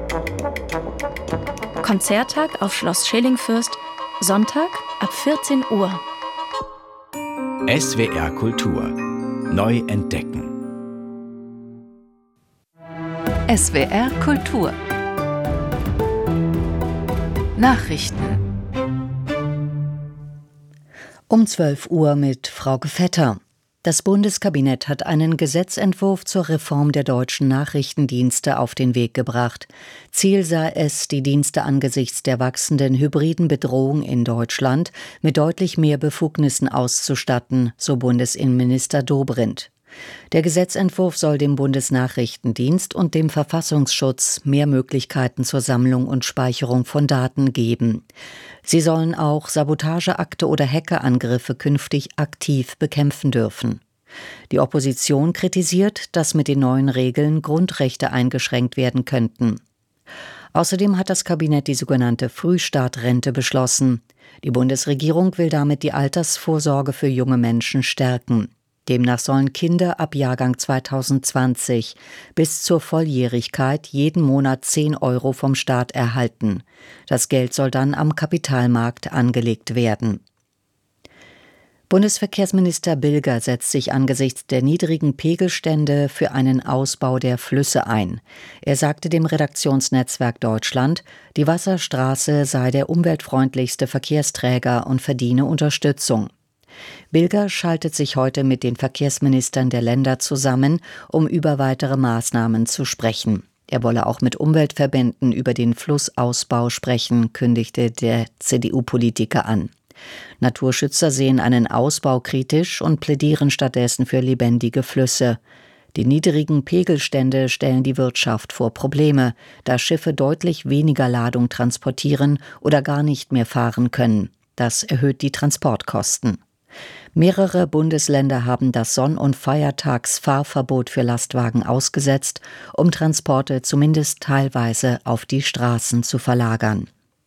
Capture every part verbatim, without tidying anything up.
Konzerttag auf Schloss Schilingfürst, Sonntag ab vierzehn Uhr. S W R Kultur. Neu entdecken. S W R Kultur. Nachrichten. Um zwölf Uhr mit Frauke Vetter. Das Bundeskabinett hat einen Gesetzentwurf zur Reform der deutschen Nachrichtendienste auf den Weg gebracht. Ziel sei es, die Dienste angesichts der wachsenden hybriden Bedrohung in Deutschland mit deutlich mehr Befugnissen auszustatten, so Bundesinnenminister Dobrindt. Der Gesetzentwurf soll dem Bundesnachrichtendienst und dem Verfassungsschutz mehr Möglichkeiten zur Sammlung und Speicherung von Daten geben. Sie sollen auch Sabotageakte oder Hackerangriffe künftig aktiv bekämpfen dürfen. Die Opposition kritisiert, dass mit den neuen Regeln Grundrechte eingeschränkt werden könnten. Außerdem hat das Kabinett die sogenannte Frühstartrente beschlossen. Die Bundesregierung will damit die Altersvorsorge für junge Menschen stärken. Demnach sollen Kinder ab Jahrgang zweitausendzwanzig bis zur Volljährigkeit jeden Monat zehn Euro vom Staat erhalten. Das Geld soll dann am Kapitalmarkt angelegt werden. Bundesverkehrsminister Bilger setzt sich angesichts der niedrigen Pegelstände für einen Ausbau der Flüsse ein. Er sagte dem Redaktionsnetzwerk Deutschland, die Wasserstraße sei der umweltfreundlichste Verkehrsträger und verdiene Unterstützung. Bilger schaltet sich heute mit den Verkehrsministern der Länder zusammen, um über weitere Maßnahmen zu sprechen. Er wolle auch mit Umweltverbänden über den Flussausbau sprechen, kündigte der C D U-Politiker an. Naturschützer sehen einen Ausbau kritisch und plädieren stattdessen für lebendige Flüsse. Die niedrigen Pegelstände stellen die Wirtschaft vor Probleme, da Schiffe deutlich weniger Ladung transportieren oder gar nicht mehr fahren können. Das erhöht die Transportkosten. Mehrere Bundesländer haben das Sonn- und Feiertagsfahrverbot für Lastwagen ausgesetzt, um Transporte zumindest teilweise auf die Straßen zu verlagern.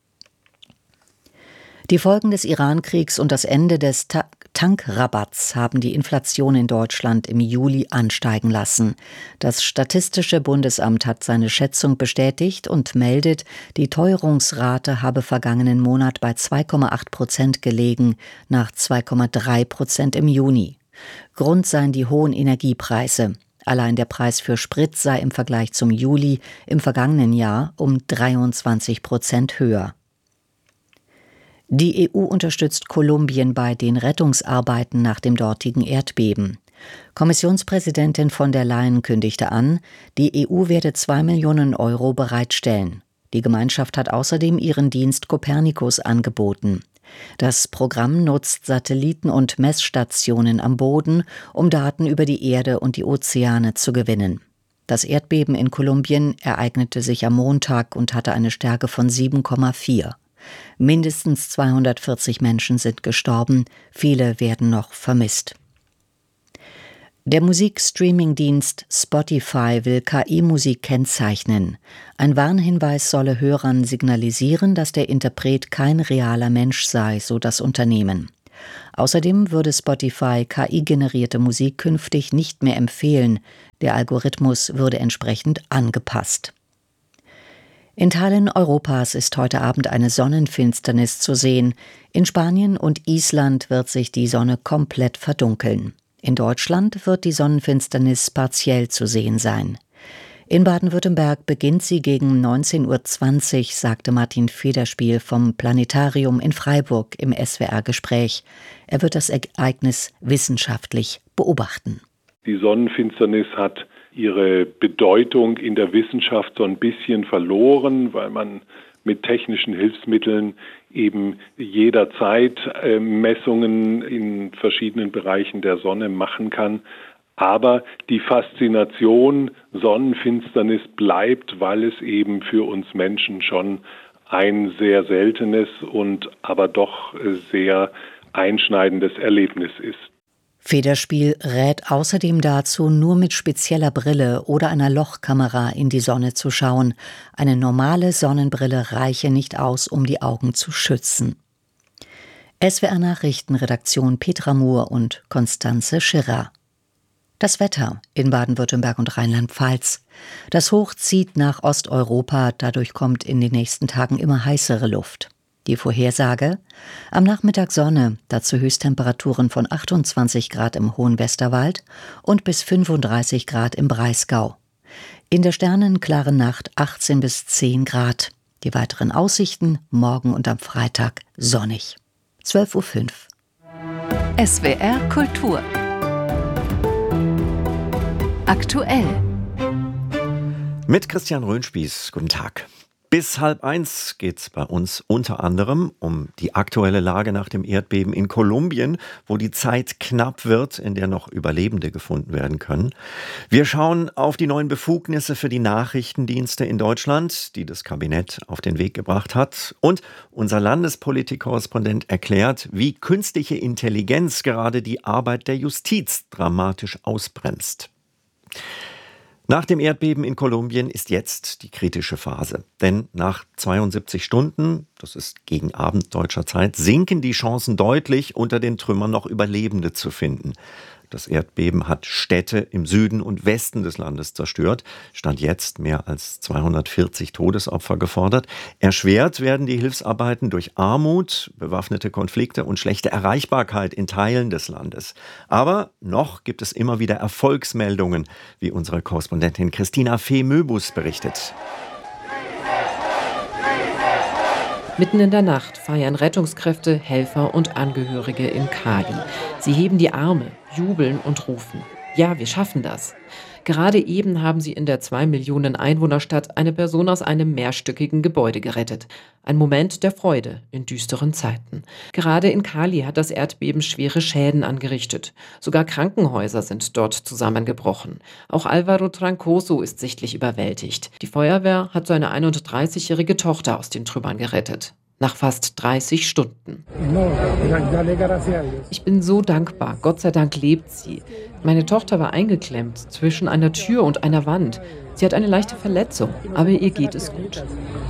Die Folgen des Iran-Kriegs und das Ende des Ta- Tankrabatts haben die Inflation in Deutschland im Juli ansteigen lassen. Das Statistische Bundesamt hat seine Schätzung bestätigt und meldet, die Teuerungsrate habe vergangenen Monat bei zwei Komma acht Prozent gelegen, nach zwei Komma drei Prozent im Juni. Grund seien die hohen Energiepreise. Allein der Preis für Sprit sei im Vergleich zum Juli im vergangenen Jahr um dreiundzwanzig Prozent höher. Die E U unterstützt Kolumbien bei den Rettungsarbeiten nach dem dortigen Erdbeben. Kommissionspräsidentin von der Leyen kündigte an, die E U werde zwei Millionen Euro bereitstellen. Die Gemeinschaft hat außerdem ihren Dienst Copernicus angeboten. Das Programm nutzt Satelliten und Messstationen am Boden, um Daten über die Erde und die Ozeane zu gewinnen. Das Erdbeben in Kolumbien ereignete sich am Montag und hatte eine Stärke von sieben Komma vier. Mindestens zweihundertvierzig Menschen sind gestorben, viele werden noch vermisst. Der Musikstreaming-Dienst Spotify will K I-Musik kennzeichnen. Ein Warnhinweis solle Hörern signalisieren, dass der Interpret kein realer Mensch sei, so das Unternehmen. Außerdem würde Spotify K I-generierte Musik künftig nicht mehr empfehlen. Der Algorithmus würde entsprechend angepasst. In Teilen Europas ist heute Abend eine Sonnenfinsternis zu sehen. In Spanien und Island wird sich die Sonne komplett verdunkeln. In Deutschland wird die Sonnenfinsternis partiell zu sehen sein. In Baden-Württemberg beginnt sie gegen neunzehn Uhr zwanzig, sagte Martin Federspiel vom Planetarium in Freiburg im S W R-Gespräch. Er wird das Ereignis wissenschaftlich beobachten. Die Sonnenfinsternis hat ihre Bedeutung in der Wissenschaft so ein bisschen verloren, weil man mit technischen Hilfsmitteln eben jederzeit äh, Messungen in verschiedenen Bereichen der Sonne machen kann. Aber die Faszination Sonnenfinsternis bleibt, weil es eben für uns Menschen schon ein sehr seltenes und aber doch sehr einschneidendes Erlebnis ist. Federspiel rät außerdem dazu, nur mit spezieller Brille oder einer Lochkamera in die Sonne zu schauen. Eine normale Sonnenbrille reiche nicht aus, um die Augen zu schützen. S W R Nachrichtenredaktion Petra Mohr und Konstanze Schirrer. Das Wetter in Baden-Württemberg und Rheinland-Pfalz. Das Hoch zieht nach Osteuropa, dadurch kommt in den nächsten Tagen immer heißere Luft. Die Vorhersage: am Nachmittag Sonne, dazu Höchsttemperaturen von achtundzwanzig Grad im Hohen Westerwald und bis fünfunddreißig Grad im Breisgau. In der sternenklaren Nacht achtzehn bis zehn Grad. Die weiteren Aussichten morgen und am Freitag sonnig. zwölf Uhr fünf. S W R Kultur. Aktuell. Mit Christian Röhnspieß. Guten Tag. Bis halb eins geht es bei uns unter anderem um die aktuelle Lage nach dem Erdbeben in Kolumbien, wo die Zeit knapp wird, in der noch Überlebende gefunden werden können. Wir schauen auf die neuen Befugnisse für die Nachrichtendienste in Deutschland, die das Kabinett auf den Weg gebracht hat. Und unser Landespolitik-Korrespondent erklärt, wie künstliche Intelligenz gerade die Arbeit der Justiz dramatisch ausbremst. Nach dem Erdbeben in Kolumbien ist jetzt die kritische Phase. Denn nach zweiundsiebzig Stunden, das ist gegen Abend deutscher Zeit, sinken die Chancen deutlich, unter den Trümmern noch Überlebende zu finden. Das Erdbeben hat Städte im Süden und Westen des Landes zerstört. Stand jetzt mehr als zweihundertvierzig Todesopfer gefordert. Erschwert werden die Hilfsarbeiten durch Armut, bewaffnete Konflikte und schlechte Erreichbarkeit in Teilen des Landes. Aber noch gibt es immer wieder Erfolgsmeldungen, wie unsere Korrespondentin Christina Fee-Möbus berichtet. Mitten in der Nacht feiern Rettungskräfte, Helfer und Angehörige in Cali. Sie heben die Arme, jubeln und rufen: Ja, wir schaffen das. Gerade eben haben sie in der zwei Millionen Einwohnerstadt eine Person aus einem mehrstöckigen Gebäude gerettet. Ein Moment der Freude in düsteren Zeiten. Gerade in Cali hat das Erdbeben schwere Schäden angerichtet. Sogar Krankenhäuser sind dort zusammengebrochen. Auch Álvaro Trancoso ist sichtlich überwältigt. Die Feuerwehr hat seine einunddreißigjährige Tochter aus den Trümmern gerettet. Nach fast dreißig Stunden. Ich bin so dankbar. Gott sei Dank lebt sie. Meine Tochter war eingeklemmt zwischen einer Tür und einer Wand. Sie hat eine leichte Verletzung, aber ihr geht es gut.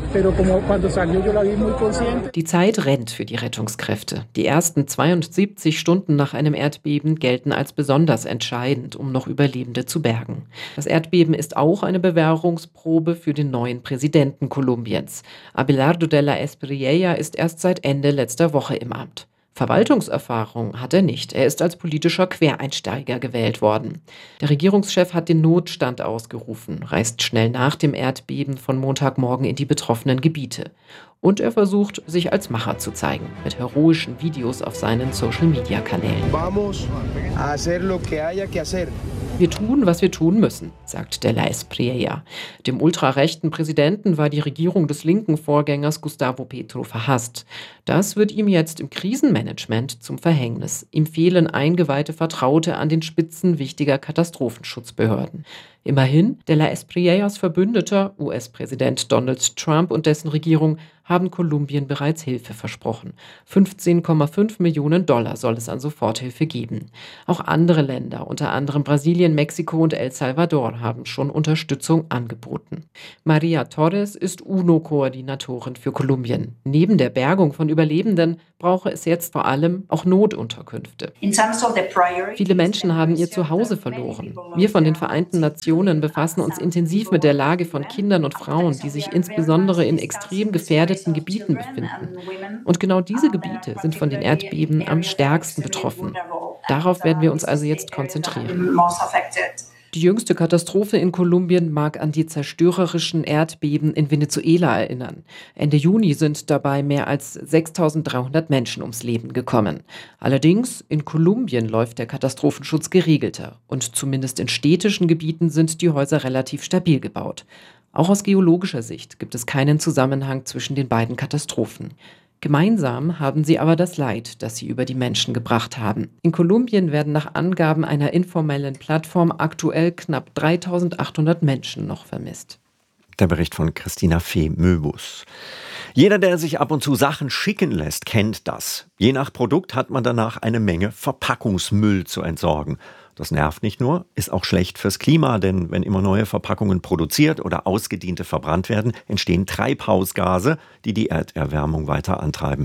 Die Zeit rennt für die Rettungskräfte. Die ersten zweiundsiebzig Stunden nach einem Erdbeben gelten als besonders entscheidend, um noch Überlebende zu bergen. Das Erdbeben ist auch eine Bewährungsprobe für den neuen Präsidenten Kolumbiens. Abelardo de la Espriella ist erst seit Ende letzter Woche im Amt. Verwaltungserfahrung hat er nicht. Er ist als politischer Quereinsteiger gewählt worden. Der Regierungschef hat den Notstand ausgerufen, reist schnell nach dem Erdbeben von Montagmorgen in die betroffenen Gebiete. Und er versucht, sich als Macher zu zeigen, mit heroischen Videos auf seinen Social-Media-Kanälen. Vamos a hacer lo que haya que hacer. Wir tun, was wir tun müssen, sagt de la Espriella. Dem ultrarechten Präsidenten war die Regierung des linken Vorgängers Gustavo Petro verhasst. Das wird ihm jetzt im Krisenmanagement zum Verhängnis. Ihm fehlen eingeweihte Vertraute an den Spitzen wichtiger Katastrophenschutzbehörden. Immerhin, de la Espriellas Verbündeter, U S-Präsident Donald Trump und dessen Regierung, haben Kolumbien bereits Hilfe versprochen. fünfzehn Komma fünf Millionen Dollar soll es an Soforthilfe geben. Auch andere Länder, unter anderem Brasilien, Mexiko und El Salvador, haben schon Unterstützung angeboten. Maria Torres ist UNO-Koordinatorin für Kolumbien. Neben der Bergung von Überlebenden brauche es jetzt vor allem auch Notunterkünfte. Viele Menschen haben ihr Zuhause verloren. Wir von den Vereinten Nationen befassen uns intensiv mit der Lage von Kindern und Frauen, die sich insbesondere in extrem gefährdeten Gebieten befinden. Und genau diese Gebiete sind von den Erdbeben am stärksten betroffen. Darauf werden wir uns also jetzt konzentrieren. Die jüngste Katastrophe in Kolumbien mag an die zerstörerischen Erdbeben in Venezuela erinnern. Ende Juni sind dabei mehr als sechstausenddreihundert Menschen ums Leben gekommen. Allerdings, in Kolumbien läuft der Katastrophenschutz geregelter. Und zumindest in städtischen Gebieten sind die Häuser relativ stabil gebaut. Auch aus geologischer Sicht gibt es keinen Zusammenhang zwischen den beiden Katastrophen. Gemeinsam haben sie aber das Leid, das sie über die Menschen gebracht haben. In Kolumbien werden nach Angaben einer informellen Plattform aktuell knapp dreitausendachthundert Menschen noch vermisst. Der Bericht von Christina Fee-Möbus. Jeder, der sich ab und zu Sachen schicken lässt, kennt das. Je nach Produkt hat man danach eine Menge Verpackungsmüll zu entsorgen. Das nervt nicht nur, ist auch schlecht fürs Klima, denn wenn immer neue Verpackungen produziert oder ausgediente verbrannt werden, entstehen Treibhausgase, die die Erderwärmung weiter antreiben.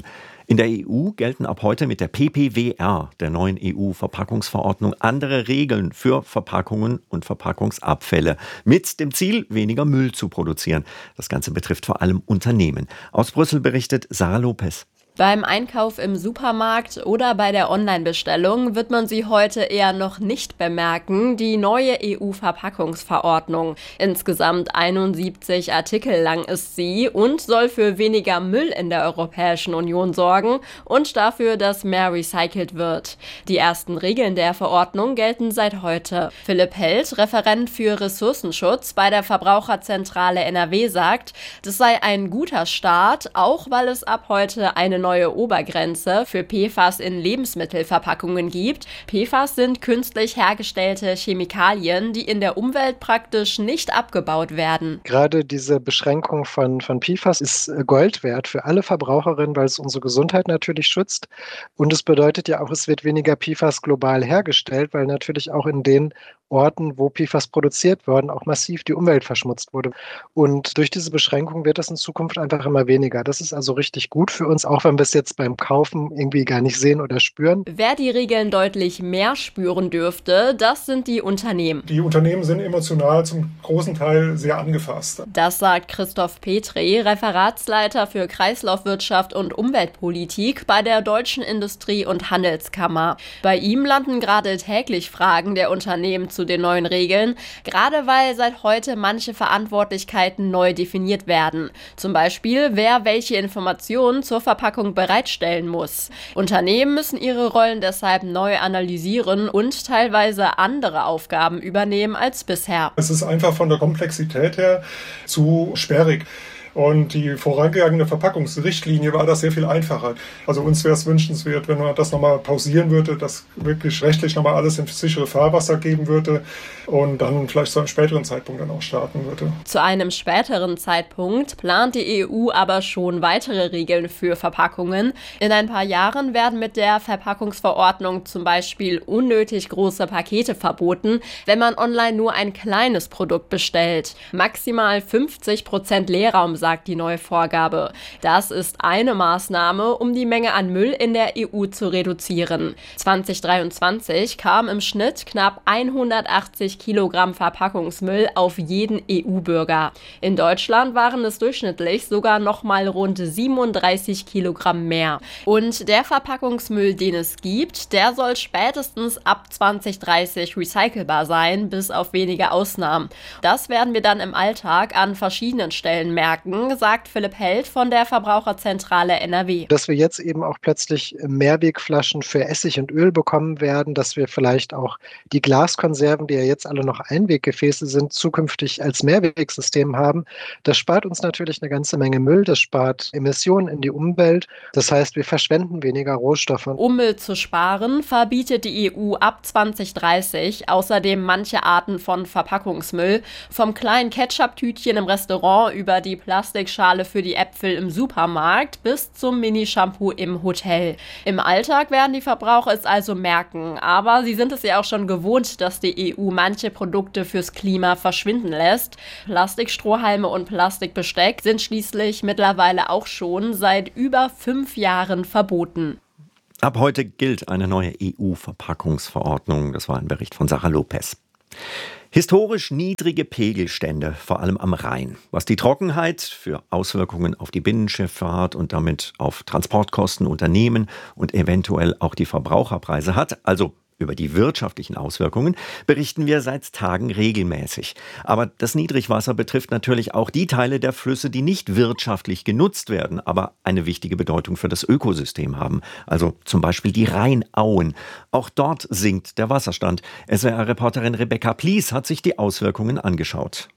In der E U gelten ab heute mit der P P W R, der neuen E U-Verpackungsverordnung, andere Regeln für Verpackungen und Verpackungsabfälle mit dem Ziel, weniger Müll zu produzieren. Das Ganze betrifft vor allem Unternehmen. Aus Brüssel berichtet Sarah Lopez. Beim Einkauf im Supermarkt oder bei der Online-Bestellung wird man sie heute eher noch nicht bemerken, die neue E U-Verpackungsverordnung. Insgesamt einundsiebzig Artikel lang ist sie und soll für weniger Müll in der Europäischen Union sorgen und dafür, dass mehr recycelt wird. Die ersten Regeln der Verordnung gelten seit heute. Philipp Held, Referent für Ressourcenschutz bei der Verbraucherzentrale N R W, sagt, das sei ein guter Start, auch weil es ab heute eine neue Obergrenze für P F A S in Lebensmittelverpackungen gibt. P F A S sind künstlich hergestellte Chemikalien, die in der Umwelt praktisch nicht abgebaut werden. Gerade diese Beschränkung von, von P F A S ist Gold wert für alle Verbraucherinnen, weil es unsere Gesundheit natürlich schützt. Und es bedeutet ja auch, es wird weniger P F A S global hergestellt, weil natürlich auch in den Orten, wo P F A S produziert wurden, auch massiv die Umwelt verschmutzt wurde. Und durch diese Beschränkung wird das in Zukunft einfach immer weniger. Das ist also richtig gut für uns, auch wenn wir es jetzt beim Kaufen irgendwie gar nicht sehen oder spüren. Wer die Regeln deutlich mehr spüren dürfte, das sind die Unternehmen. Die Unternehmen sind emotional zum großen Teil sehr angefasst. Das sagt Christoph Petri, Referatsleiter für Kreislaufwirtschaft und Umweltpolitik bei der Deutschen Industrie- und Handelskammer. Bei ihm landen gerade täglich Fragen der Unternehmen zu den neuen Regeln, gerade weil seit heute manche Verantwortlichkeiten neu definiert werden. Zum Beispiel, wer welche Informationen zur Verpackung bereitstellen muss. Unternehmen müssen ihre Rollen deshalb neu analysieren und teilweise andere Aufgaben übernehmen als bisher. Es ist einfach von der Komplexität her zu sperrig. Und die vorangegangene Verpackungsrichtlinie war das sehr viel einfacher. Also uns wäre es wünschenswert, wenn man das nochmal pausieren würde, dass wirklich rechtlich nochmal alles in sichere Fahrwasser geben würde und dann vielleicht zu einem späteren Zeitpunkt dann auch starten würde. Zu einem späteren Zeitpunkt plant die E U aber schon weitere Regeln für Verpackungen. In ein paar Jahren werden mit der Verpackungsverordnung zum Beispiel unnötig große Pakete verboten, wenn man online nur ein kleines Produkt bestellt. Maximal fünfzig Prozent Leerraum, sagt die neue Vorgabe. Das ist eine Maßnahme, um die Menge an Müll in der E U zu reduzieren. zwanzig dreiundzwanzig kam im Schnitt knapp hundertachtzig Kilogramm Verpackungsmüll auf jeden E U-Bürger. In Deutschland waren es durchschnittlich sogar noch mal rund siebenunddreißig Kilogramm mehr. Und der Verpackungsmüll, den es gibt, der soll spätestens ab zwanzig dreißig recycelbar sein, bis auf wenige Ausnahmen. Das werden wir dann im Alltag an verschiedenen Stellen merken, sagt Philipp Held von der Verbraucherzentrale N R W. Dass wir jetzt eben auch plötzlich Mehrwegflaschen für Essig und Öl bekommen werden, dass wir vielleicht auch die Glaskonserven, die ja jetzt alle noch Einweggefäße sind, zukünftig als Mehrwegsystem haben. Das spart uns natürlich eine ganze Menge Müll, das spart Emissionen in die Umwelt. Das heißt, wir verschwenden weniger Rohstoffe. Um Müll zu sparen, verbietet die E U ab zwanzig dreißig außerdem manche Arten von Verpackungsmüll, vom kleinen Ketchup-Tütchen im Restaurant über die Plastikschale für die Äpfel im Supermarkt bis zum Mini-Shampoo im Hotel. Im Alltag werden die Verbraucher es also merken, aber sie sind es ja auch schon gewohnt, dass die E U manche Produkte fürs Klima verschwinden lässt. Plastikstrohhalme und Plastikbesteck sind schließlich mittlerweile auch schon seit über fünf Jahren verboten. Ab heute gilt eine neue E U-Verpackungsverordnung. Das war ein Bericht von Sarah Lopez. Historisch niedrige Pegelstände, vor allem am Rhein. Was die Trockenheit für Auswirkungen auf die Binnenschifffahrt und damit auf Transportkosten, Unternehmen und eventuell auch die Verbraucherpreise hat, also über die wirtschaftlichen Auswirkungen, berichten wir seit Tagen regelmäßig. Aber das Niedrigwasser betrifft natürlich auch die Teile der Flüsse, die nicht wirtschaftlich genutzt werden, aber eine wichtige Bedeutung für das Ökosystem haben. Also zum Beispiel die Rheinauen. Auch dort sinkt der Wasserstand. S W R-Reporterin Rebecca Plies hat sich die Auswirkungen angeschaut.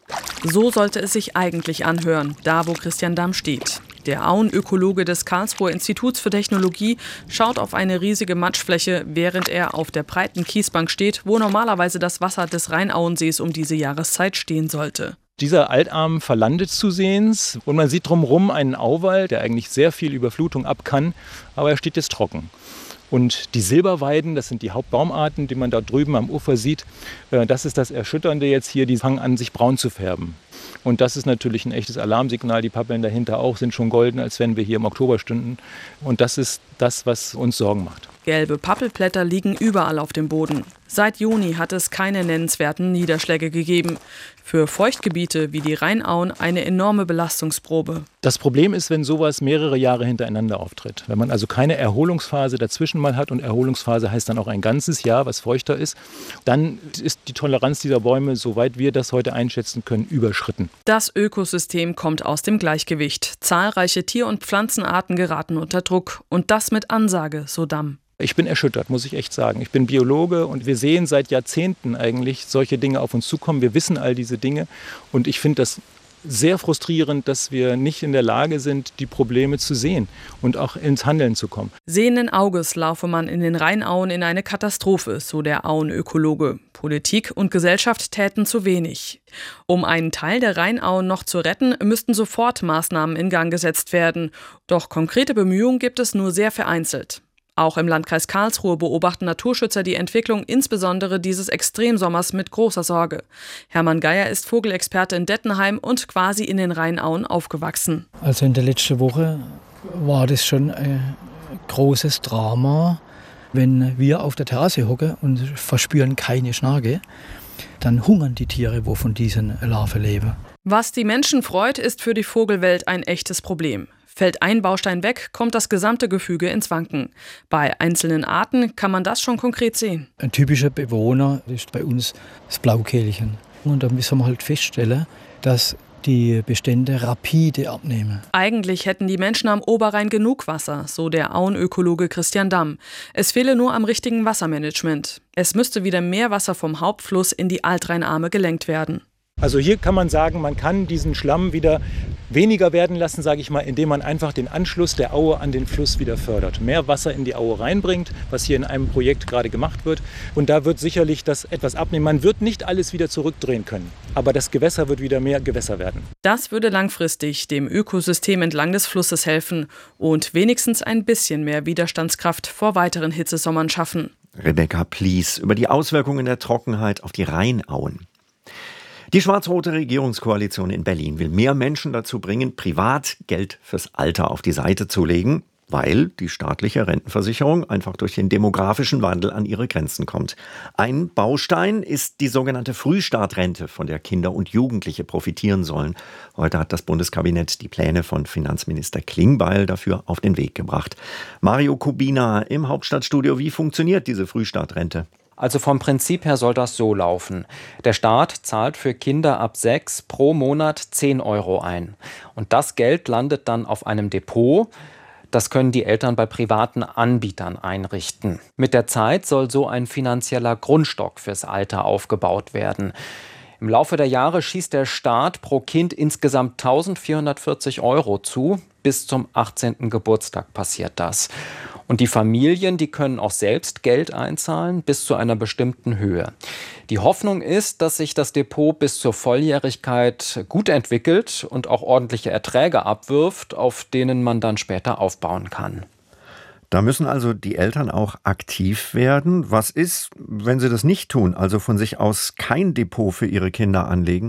So sollte es sich eigentlich anhören, da wo Christian Damm steht. Der Auenökologe des Karlsruher Instituts für Technologie schaut auf eine riesige Matschfläche, während er auf der breiten Kiesbank steht, wo normalerweise das Wasser des Rheinauensees um diese Jahreszeit stehen sollte. Dieser Altarm verlandet zusehends und man sieht drumherum einen Auwald, der eigentlich sehr viel Überflutung ab kann, aber er steht jetzt trocken. Und die Silberweiden, das sind die Hauptbaumarten, die man da drüben am Ufer sieht, das ist das Erschütternde jetzt hier, die fangen an, sich braun zu färben. Und das ist natürlich ein echtes Alarmsignal. Die Pappeln dahinter auch sind schon golden, als wenn wir hier im Oktober stünden. Und das ist das, was uns Sorgen macht. Gelbe Pappelblätter liegen überall auf dem Boden. Seit Juni hat es keine nennenswerten Niederschläge gegeben. Für Feuchtgebiete wie die Rheinauen eine enorme Belastungsprobe. Das Problem ist, wenn sowas mehrere Jahre hintereinander auftritt. Wenn man also keine Erholungsphase dazwischen mal hat, und Erholungsphase heißt dann auch ein ganzes Jahr, was feuchter ist, dann ist die Toleranz dieser Bäume, soweit wir das heute einschätzen können, überschritten. Das Ökosystem kommt aus dem Gleichgewicht. Zahlreiche Tier- und Pflanzenarten geraten unter Druck. Und das mit Ansage, so Damm. Ich bin erschüttert, muss ich echt sagen. Ich bin Biologe und wir sehen seit Jahrzehnten eigentlich solche Dinge auf uns zukommen. Wir wissen all diese Dinge und ich finde das sehr frustrierend, dass wir nicht in der Lage sind, die Probleme zu sehen und auch ins Handeln zu kommen. Sehenden Auges laufe man in den Rheinauen in eine Katastrophe, so der Auenökologe. Politik und Gesellschaft täten zu wenig. Um einen Teil der Rheinauen noch zu retten, müssten sofort Maßnahmen in Gang gesetzt werden. Doch konkrete Bemühungen gibt es nur sehr vereinzelt. Auch im Landkreis Karlsruhe beobachten Naturschützer die Entwicklung insbesondere dieses Extremsommers mit großer Sorge. Hermann Geier ist Vogelexperte in Dettenheim und quasi in den Rheinauen aufgewachsen. Also in der letzten Woche war das schon ein großes Drama. Wenn wir auf der Terrasse hocken und verspüren keine Schnarche, dann hungern die Tiere, wo von diesen Larven leben. Was die Menschen freut, ist für die Vogelwelt ein echtes Problem. Fällt ein Baustein weg, kommt das gesamte Gefüge ins Wanken. Bei einzelnen Arten kann man das schon konkret sehen. Ein typischer Bewohner ist bei uns das Blaukehlchen. Und da müssen wir halt feststellen, dass die Bestände rapide abnehmen. Eigentlich hätten die Menschen am Oberrhein genug Wasser, so der Auenökologe Christian Damm. Es fehle nur am richtigen Wassermanagement. Es müsste wieder mehr Wasser vom Hauptfluss in die Altrheinarme gelenkt werden. Also hier kann man sagen, man kann diesen Schlamm wieder weniger werden lassen, sage ich mal, indem man einfach den Anschluss der Aue an den Fluss wieder fördert. Mehr Wasser in die Aue reinbringt, was hier in einem Projekt gerade gemacht wird. Und da wird sicherlich das etwas abnehmen. Man wird nicht alles wieder zurückdrehen können, aber das Gewässer wird wieder mehr Gewässer werden. Das würde langfristig dem Ökosystem entlang des Flusses helfen und wenigstens ein bisschen mehr Widerstandskraft vor weiteren Hitzesommern schaffen. Rebecca Plies über die Auswirkungen der Trockenheit auf die Rheinauen. Die schwarz-rote Regierungskoalition in Berlin will mehr Menschen dazu bringen, privat Geld fürs Alter auf die Seite zu legen, weil die staatliche Rentenversicherung einfach durch den demografischen Wandel an ihre Grenzen kommt. Ein Baustein ist die sogenannte Frühstartrente, von der Kinder und Jugendliche profitieren sollen. Heute hat das Bundeskabinett die Pläne von Finanzminister Klingbeil dafür auf den Weg gebracht. Mario Kubina im Hauptstadtstudio, wie funktioniert diese Frühstartrente? Also vom Prinzip her soll das so laufen. Der Staat zahlt für Kinder ab sechs pro Monat zehn Euro ein. Und das Geld landet dann auf einem Depot. Das können die Eltern bei privaten Anbietern einrichten. Mit der Zeit soll so ein finanzieller Grundstock fürs Alter aufgebaut werden. Im Laufe der Jahre schießt der Staat pro Kind insgesamt eintausendvierhundertvierzig Euro zu. Bis zum achtzehnten Geburtstag passiert das. Und die Familien, die können auch selbst Geld einzahlen, bis zu einer bestimmten Höhe. Die Hoffnung ist, dass sich das Depot bis zur Volljährigkeit gut entwickelt und auch ordentliche Erträge abwirft, auf denen man dann später aufbauen kann. Da müssen also die Eltern auch aktiv werden. Was ist, wenn sie das nicht tun, also von sich aus kein Depot für ihre Kinder anlegen?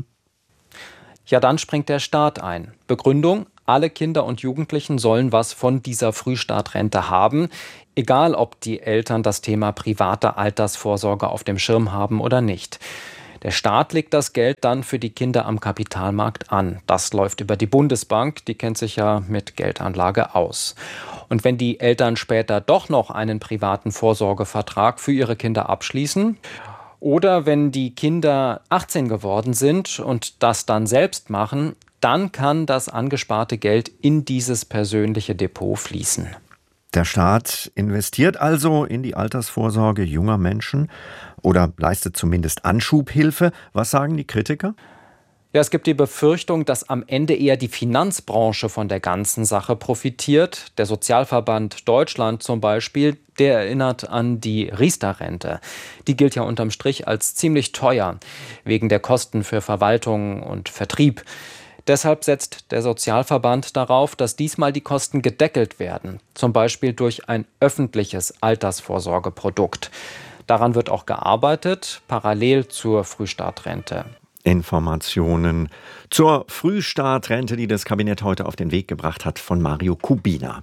Ja, dann springt der Staat ein. Begründung: Alle Kinder und Jugendlichen sollen was von dieser Frühstartrente haben, egal ob die Eltern das Thema private Altersvorsorge auf dem Schirm haben oder nicht. Der Staat legt das Geld dann für die Kinder am Kapitalmarkt an. Das läuft über die Bundesbank, die kennt sich ja mit Geldanlage aus. Und wenn die Eltern später doch noch einen privaten Vorsorgevertrag für ihre Kinder abschließen, oder wenn die Kinder achtzehn geworden sind und das dann selbst machen, dann kann das angesparte Geld in dieses persönliche Depot fließen. Der Staat investiert also in die Altersvorsorge junger Menschen oder leistet zumindest Anschubhilfe. Was sagen die Kritiker? Ja, es gibt die Befürchtung, dass am Ende eher die Finanzbranche von der ganzen Sache profitiert. Der Sozialverband Deutschland zum Beispiel, der erinnert an die Riester-Rente. Die gilt ja unterm Strich als ziemlich teuer, wegen der Kosten für Verwaltung und Vertrieb. Deshalb setzt der Sozialverband darauf, dass diesmal die Kosten gedeckelt werden, zum Beispiel durch ein öffentliches Altersvorsorgeprodukt. Daran wird auch gearbeitet, parallel zur Frühstartrente. Informationen zur Frühstartrente, die das Kabinett heute auf den Weg gebracht hat, von Mario Kubina.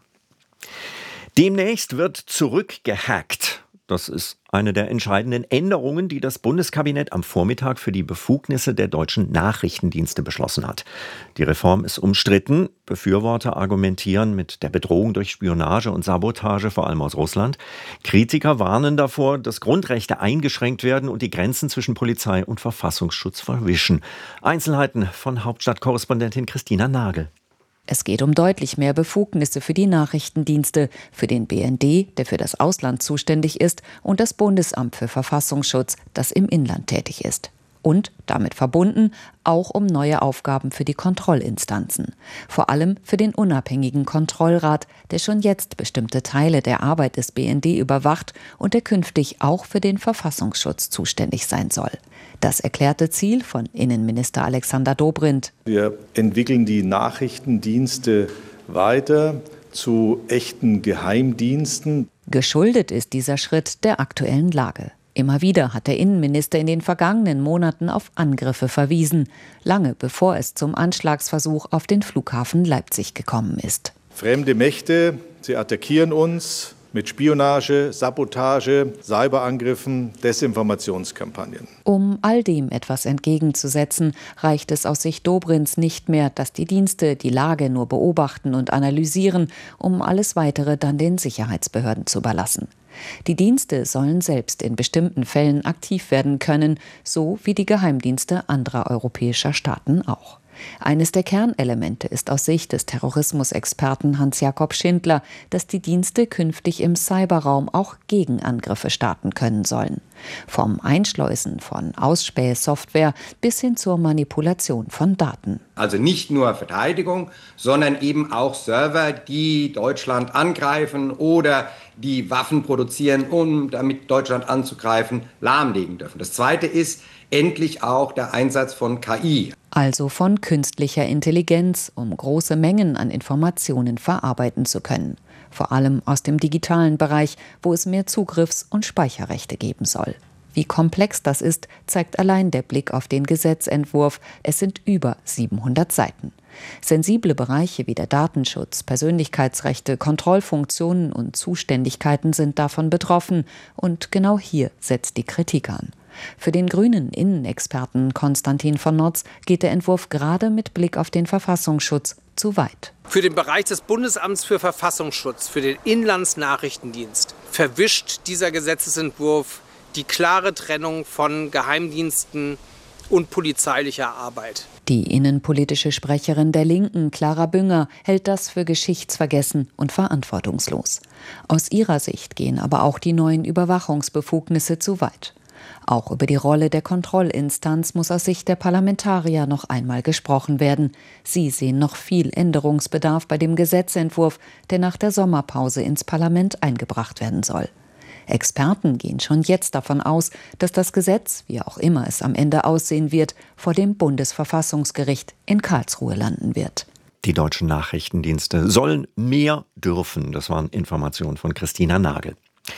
Demnächst wird zurückgehackt. Das ist eine der entscheidenden Änderungen, die das Bundeskabinett am Vormittag für die Befugnisse der deutschen Nachrichtendienste beschlossen hat. Die Reform ist umstritten. Befürworter argumentieren mit der Bedrohung durch Spionage und Sabotage, vor allem aus Russland. Kritiker warnen davor, dass Grundrechte eingeschränkt werden und die Grenzen zwischen Polizei und Verfassungsschutz verwischen. Einzelheiten von Hauptstadtkorrespondentin Christina Nagel. Es geht um deutlich mehr Befugnisse für die Nachrichtendienste, für den B N D, der für das Ausland zuständig ist, und das Bundesamt für Verfassungsschutz, das im Inland tätig ist. Und, damit verbunden, auch um neue Aufgaben für die Kontrollinstanzen. Vor allem für den unabhängigen Kontrollrat, der schon jetzt bestimmte Teile der Arbeit des B N D überwacht und der künftig auch für den Verfassungsschutz zuständig sein soll. Das erklärte Ziel von Innenminister Alexander Dobrindt. Wir entwickeln die Nachrichtendienste weiter zu echten Geheimdiensten. Geschuldet ist dieser Schritt der aktuellen Lage. Immer wieder hat der Innenminister in den vergangenen Monaten auf Angriffe verwiesen, lange bevor es zum Anschlagsversuch auf den Flughafen Leipzig gekommen ist. Fremde Mächte, sie attackieren uns mit Spionage, Sabotage, Cyberangriffen, Desinformationskampagnen. Um all dem etwas entgegenzusetzen, reicht es aus Sicht Dobrindts nicht mehr, dass die Dienste die Lage nur beobachten und analysieren, um alles Weitere dann den Sicherheitsbehörden zu überlassen. Die Dienste sollen selbst in bestimmten Fällen aktiv werden können, so wie die Geheimdienste anderer europäischer Staaten auch. Eines der Kernelemente ist aus Sicht des Terrorismusexperten Hans-Jakob Schindler, dass die Dienste künftig im Cyberraum auch Gegenangriffe starten können sollen. Vom Einschleusen von Ausspähsoftware bis hin zur Manipulation von Daten. Also nicht nur Verteidigung, sondern eben auch Server, die Deutschland angreifen oder die Waffen produzieren, um damit Deutschland anzugreifen, lahmlegen dürfen. Das Zweite ist endlich auch der Einsatz von K I. Also von künstlicher Intelligenz, um große Mengen an Informationen verarbeiten zu können. Vor allem aus dem digitalen Bereich, wo es mehr Zugriffs- und Speicherrechte geben soll. Wie komplex das ist, zeigt allein der Blick auf den Gesetzentwurf. Es sind über siebenhundert Seiten. Sensible Bereiche wie der Datenschutz, Persönlichkeitsrechte, Kontrollfunktionen und Zuständigkeiten sind davon betroffen. Und genau hier setzt die Kritik an. Für den grünen Innenexperten Konstantin von Notz geht der Entwurf gerade mit Blick auf den Verfassungsschutz zu weit. Für den Bereich des Bundesamts für Verfassungsschutz, für den Inlandsnachrichtendienst, verwischt dieser Gesetzesentwurf die klare Trennung von Geheimdiensten und polizeilicher Arbeit. Die innenpolitische Sprecherin der Linken, Clara Bünger, hält das für geschichtsvergessen und verantwortungslos. Aus ihrer Sicht gehen aber auch die neuen Überwachungsbefugnisse zu weit. Auch über die Rolle der Kontrollinstanz muss aus Sicht der Parlamentarier noch einmal gesprochen werden. Sie sehen noch viel Änderungsbedarf bei dem Gesetzentwurf, der nach der Sommerpause ins Parlament eingebracht werden soll. Experten gehen schon jetzt davon aus, dass das Gesetz, wie auch immer es am Ende aussehen wird, vor dem Bundesverfassungsgericht in Karlsruhe landen wird. Die deutschen Nachrichtendienste sollen mehr dürfen. Das waren Informationen von Christina Nagel.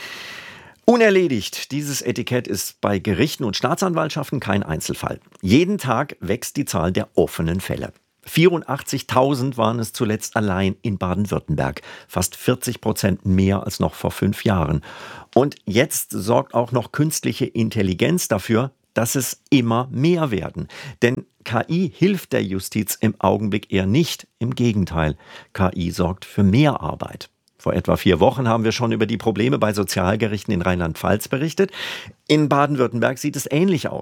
Unerledigt. Dieses Etikett ist bei Gerichten und Staatsanwaltschaften kein Einzelfall. Jeden Tag wächst die Zahl der offenen Fälle. vierundachtzigtausend waren es zuletzt allein in Baden-Württemberg. Fast vierzig Prozent mehr als noch vor fünf Jahren. Und jetzt sorgt auch noch künstliche Intelligenz dafür, dass es immer mehr werden. Denn K I hilft der Justiz im Augenblick eher nicht. Im Gegenteil, K I sorgt für mehr Arbeit. Vor etwa vier Wochen haben wir schon über die Probleme bei Sozialgerichten in Rheinland-Pfalz berichtet. In Baden-Württemberg sieht es ähnlich aus.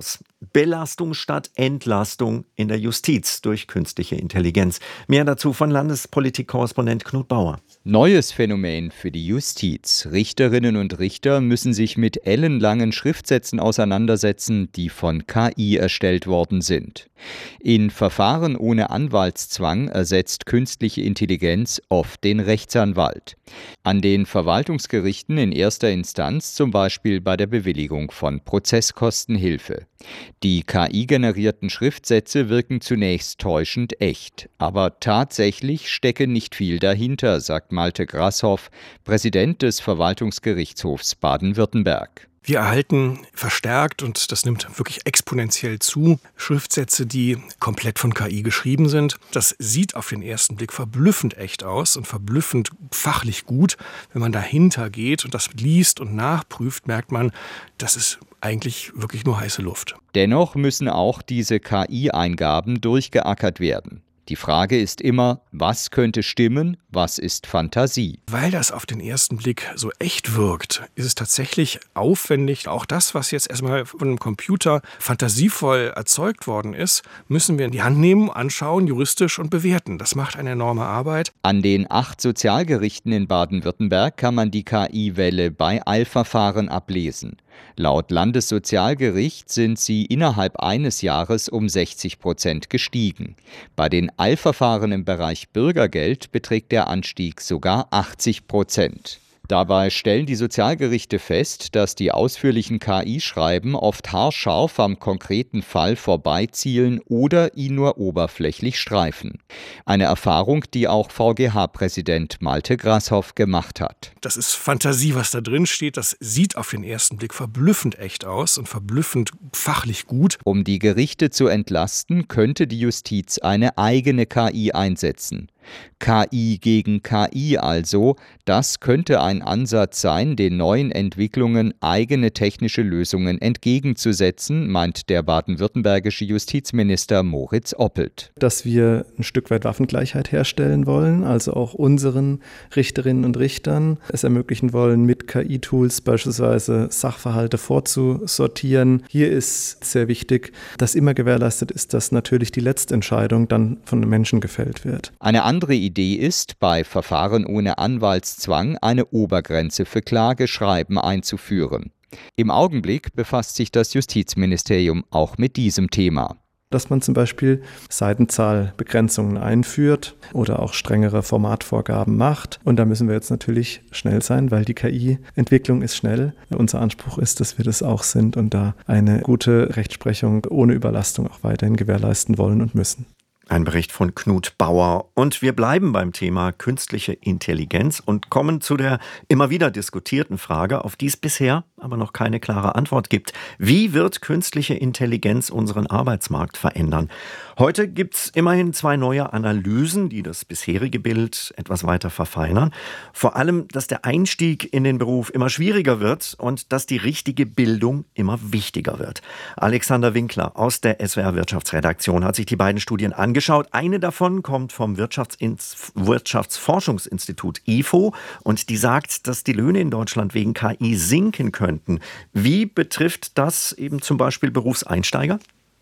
Belastung statt Entlastung in der Justiz durch künstliche Intelligenz. Mehr dazu von Landespolitik-Korrespondent Knut Bauer. Neues Phänomen für die Justiz. Richterinnen und Richter müssen sich mit ellenlangen Schriftsätzen auseinandersetzen, die von K I erstellt worden sind. In Verfahren ohne Anwaltszwang ersetzt künstliche Intelligenz oft den Rechtsanwalt. An den Verwaltungsgerichten in erster Instanz zum Beispiel bei der Bewilligung von Prozesskostenhilfe. Die K I-generierten Schriftsätze wirken zunächst täuschend echt. Aber tatsächlich stecke nicht viel dahinter, sagt Malte Grashoff, Präsident des Verwaltungsgerichtshofs Baden-Württemberg. Wir erhalten verstärkt, und das nimmt wirklich exponentiell zu, Schriftsätze, die komplett von K I geschrieben sind. Das sieht auf den ersten Blick verblüffend echt aus und verblüffend fachlich gut. Wenn man dahinter geht und das liest und nachprüft, merkt man, das ist eigentlich wirklich nur heiße Luft. Dennoch müssen auch diese K I-Eingaben durchgeackert werden. Die Frage ist immer, was könnte stimmen, was ist Fantasie? Weil das auf den ersten Blick so echt wirkt, ist es tatsächlich aufwendig. Auch das, was jetzt erstmal von einem Computer fantasievoll erzeugt worden ist, müssen wir in die Hand nehmen, anschauen, juristisch und bewerten. Das macht eine enorme Arbeit. An den acht Sozialgerichten in Baden-Württemberg kann man die K I-Welle bei Eilverfahren ablesen. Laut Landessozialgericht sind sie innerhalb eines Jahres um sechzig Prozent gestiegen. Bei den Eilverfahren im Bereich Bürgergeld beträgt der Anstieg sogar achtzig Prozent. Dabei stellen die Sozialgerichte fest, dass die ausführlichen K I-Schreiben oft haarscharf am konkreten Fall vorbeizielen oder ihn nur oberflächlich streifen. Eine Erfahrung, die auch V G H-Präsident Malte Grashoff gemacht hat. Das ist Fantasie, was da drin steht. Das sieht auf den ersten Blick verblüffend echt aus und verblüffend fachlich gut. Um die Gerichte zu entlasten, könnte die Justiz eine eigene K I einsetzen. K I gegen K I also, das könnte ein Ansatz sein, den neuen Entwicklungen eigene technische Lösungen entgegenzusetzen, meint der baden-württembergische Justizminister Moritz Oppelt. Dass wir ein Stück weit Waffengleichheit herstellen wollen, also auch unseren Richterinnen und Richtern es ermöglichen wollen, mit K I-Tools beispielsweise Sachverhalte vorzusortieren. Hier ist sehr wichtig, dass immer gewährleistet ist, dass natürlich die Letztentscheidung dann von den Menschen gefällt wird. Eine andere Idee ist, bei Verfahren ohne Anwaltszwang eine Obergrenze für Klageschreiben einzuführen. Im Augenblick befasst sich das Justizministerium auch mit diesem Thema. Dass man zum Beispiel Seitenzahlbegrenzungen einführt oder auch strengere Formatvorgaben macht. Und da müssen wir jetzt natürlich schnell sein, weil die K I-Entwicklung ist schnell. Unser Anspruch ist, dass wir das auch sind und da eine gute Rechtsprechung ohne Überlastung auch weiterhin gewährleisten wollen und müssen. Ein Bericht von Knut Bauer. Und wir bleiben beim Thema künstliche Intelligenz und kommen zu der immer wieder diskutierten Frage, auf die es bisher aber noch keine klare Antwort gibt. Wie wird künstliche Intelligenz unseren Arbeitsmarkt verändern? Heute gibt es immerhin zwei neue Analysen, die das bisherige Bild etwas weiter verfeinern. Vor allem, dass der Einstieg in den Beruf immer schwieriger wird und dass die richtige Bildung immer wichtiger wird. Alexander Winkler aus der S W R Wirtschaftsredaktion hat sich die beiden Studien angeschaut. Eine davon kommt vom Wirtschaftsins- Wirtschaftsforschungsinstitut I F O und die sagt, dass die Löhne in Deutschland wegen K I sinken könnten. Wie betrifft das eben zum Beispiel Berufseinsteiger?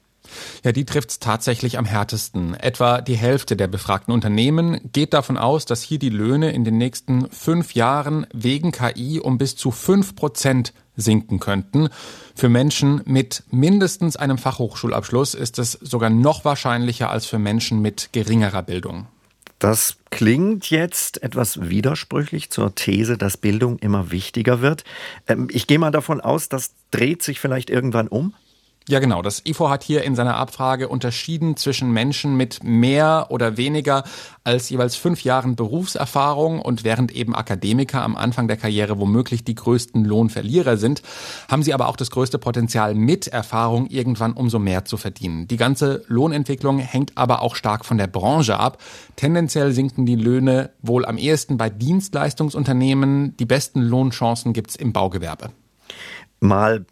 Ja, die trifft es tatsächlich am härtesten. Etwa die Hälfte der befragten Unternehmen geht davon aus, dass hier die Löhne in den nächsten fünf Jahren wegen K I um bis zu fünf Prozent sinken könnten. Für Menschen mit mindestens einem Fachhochschulabschluss ist es sogar noch wahrscheinlicher als für Menschen mit geringerer Bildung. Das klingt jetzt etwas widersprüchlich zur These, dass Bildung immer wichtiger wird. Ich gehe mal davon aus, das dreht sich vielleicht irgendwann um? Ja, genau. Das I F O hat hier in seiner Abfrage unterschieden zwischen Menschen mit mehr oder weniger als jeweils fünf Jahren Berufserfahrung und während eben Akademiker am Anfang der Karriere womöglich die größten Lohnverlierer sind, haben sie aber auch das größte Potenzial, mit Erfahrung irgendwann umso mehr zu verdienen. Die ganze Lohnentwicklung hängt aber auch stark von der Branche ab. Tendenziell sinken die Löhne wohl am ehesten bei Dienstleistungsunternehmen. Die besten Lohnchancen gibt's im Baugewerbe. Mal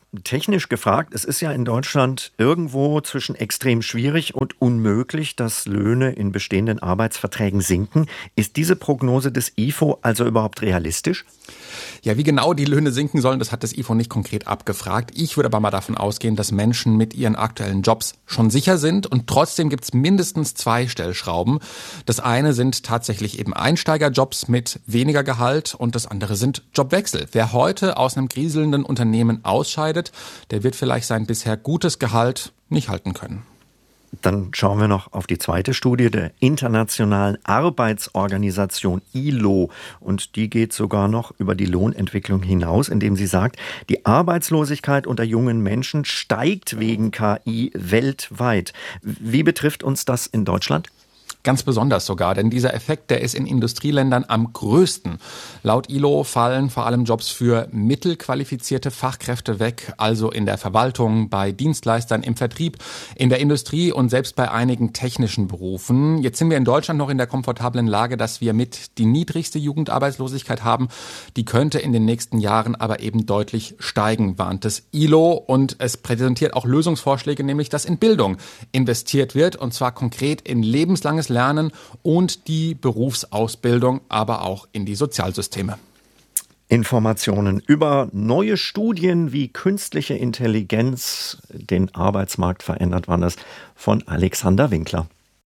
technisch gefragt, es ist ja in Deutschland irgendwo zwischen extrem schwierig und unmöglich, dass Löhne in bestehenden Arbeitsverträgen sinken. Ist diese Prognose des I F O also überhaupt realistisch? Ja, wie genau die Löhne sinken sollen, das hat das I F O nicht konkret abgefragt. Ich würde aber mal davon ausgehen, dass Menschen mit ihren aktuellen Jobs schon sicher sind und trotzdem gibt es mindestens zwei Stellschrauben. Das eine sind tatsächlich eben Einsteigerjobs mit weniger Gehalt und das andere sind Jobwechsel. Wer heute aus einem kriselnden Unternehmen ausscheidet, der wird vielleicht sein bisher gutes Gehalt nicht halten können. Dann schauen wir noch auf die zweite Studie der Internationalen Arbeitsorganisation I L O. Und die geht sogar noch über die Lohnentwicklung hinaus, indem sie sagt, die Arbeitslosigkeit unter jungen Menschen steigt wegen K I weltweit. Wie betrifft uns das in Deutschland? Ganz besonders sogar, denn dieser Effekt, der ist in Industrieländern am größten. Laut I L O fallen vor allem Jobs für mittelqualifizierte Fachkräfte weg, also in der Verwaltung, bei Dienstleistern, im Vertrieb, in der Industrie und selbst bei einigen technischen Berufen. Jetzt sind wir in Deutschland noch in der komfortablen Lage, dass wir mit die niedrigste Jugendarbeitslosigkeit haben. Die könnte in den nächsten Jahren aber eben deutlich steigen, warnt das I L O. Und es präsentiert auch Lösungsvorschläge, nämlich dass in Bildung investiert wird, und zwar konkret in lebenslanges Lernen und die Berufsausbildung, aber auch in die Sozialsysteme. Informationen über neue Studien, wie künstliche Intelligenz den Arbeitsmarkt verändert, waren das von Alexander Winkler.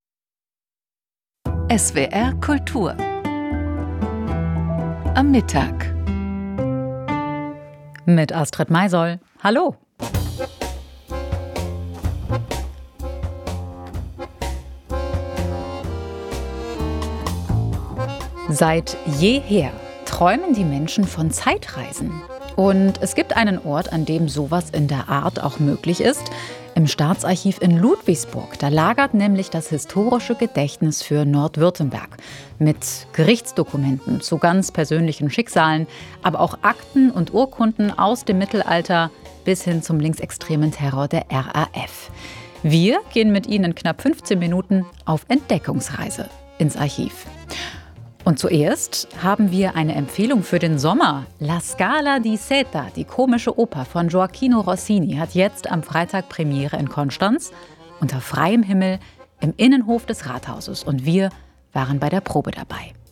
S W R Kultur am Mittag mit Astrid Maisoll. Hallo. Seit jeher träumen die Menschen von Zeitreisen. Und es gibt einen Ort, an dem sowas in der Art auch möglich ist. Im Staatsarchiv in Ludwigsburg. Da lagert nämlich das historische Gedächtnis für Nordwürttemberg. Mit Gerichtsdokumenten zu ganz persönlichen Schicksalen, aber auch Akten und Urkunden aus dem Mittelalter bis hin zum linksextremen Terror der R A F. Wir gehen mit Ihnen in knapp fünfzehn Minuten auf Entdeckungsreise ins Archiv. Und zuerst haben wir eine Empfehlung für den Sommer. La Scala di Seta, die komische Oper von Gioacchino Rossini, hat jetzt am Freitag Premiere in Konstanz unter freiem Himmel im Innenhof des Rathauses. Und wir waren bei der Probe dabei.